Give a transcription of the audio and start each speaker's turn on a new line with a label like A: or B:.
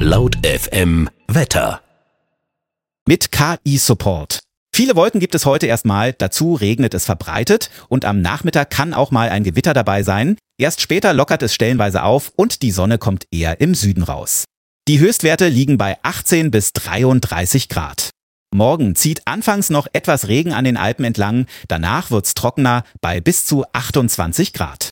A: Laut FM Wetter.
B: Mit KI-Support. Viele Wolken gibt es heute erstmal, dazu regnet es verbreitet und am Nachmittag kann auch mal ein Gewitter dabei sein. Erst später lockert es stellenweise auf und die Sonne kommt eher im Süden raus. Die Höchstwerte liegen bei 18 bis 33 Grad. Morgen zieht anfangs noch etwas Regen an den Alpen entlang, danach wird's trockener bei bis zu 28 Grad.